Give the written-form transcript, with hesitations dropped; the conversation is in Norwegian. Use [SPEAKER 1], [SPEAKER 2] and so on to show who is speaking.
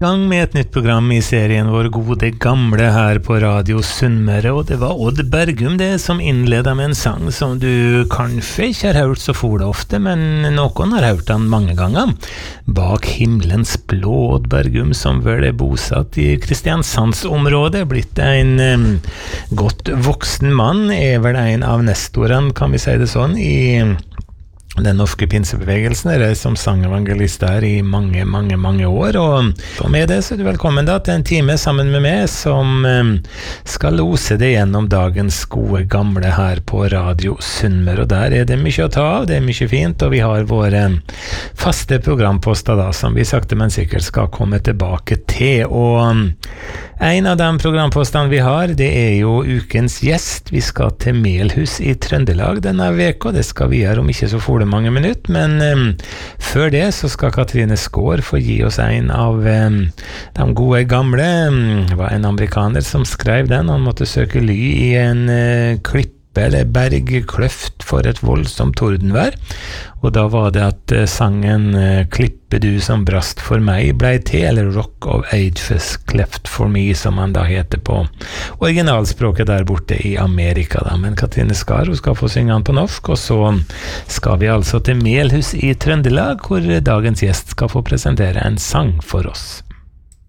[SPEAKER 1] Gang med et nytt program I serien Vår gode gamle her på Radio Sunnmøre, og det var Odd Bergum det som innledet med en sang som du kanskje ikke har hørt så fole ofte, men noen har hørt den mange ganger. Bak himmelens blå, Odd Bergum, som vel bosatt I Kristiansandsområdet, blitt en godt voksen mann, vel en av nestorene, kan vi si det sånn, I den norske pinsebevegelsen som sangevangelist I mange år, og med det så du velkommen da til en time sammen med meg som skal lose det gjennom dagens gode gamle her på Radio Sunnmøre, og der det mye å ta av, det mye fint, og vi har våre faste programposter da, som vi sakte men sikkert skal komme tilbake til, og en av de programpostene vi har, det jo ukens gjest. Vi skal til Melhus I Trøndelag denne veka, det skal vi gjøre om ikke så fole mange minutter, men før det så skal Katrine Skaar få gi oss en av de gode gamle. Det var en amerikaner som skrev den, han måtte søke ly I en klippe eller bergkløft for et voldsomt tordenvær, og da var det at sangen «Klippe du som brast for meg» ble til, eller «Rock of Ages Cleft for me», som han da heter på originalspråket der borte I Amerika da. Men Katrine Skaar, hun skal få synge han på norsk, og så skal vi altså til Melhus I Trøndelag, hvor dagens gjest skal få presentere en sang for oss.